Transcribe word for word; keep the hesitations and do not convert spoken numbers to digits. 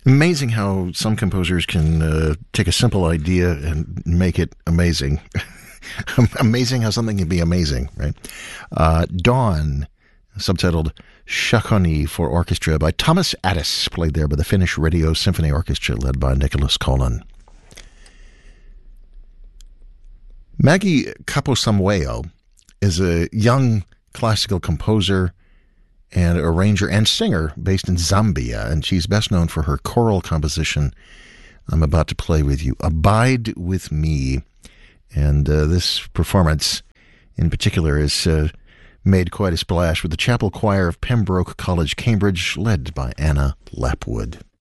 Amazing how some composers can uh, take a simple idea and make it amazing. Amazing how something can be amazing, right? Uh, Dawn, subtitled Shakoni for Orchestra by Thomas Addis, played there by the Finnish Radio Symphony Orchestra led by Nicholas Collin. Maggie Kaposamweo is a young classical composer and arranger and singer based in Zambia, and she's best known for her choral composition I'm about to play with you, Abide With Me. And uh, this performance in particular has uh, made quite a splash with the Chapel Choir of Pembroke College, Cambridge, led by Anna Lapwood.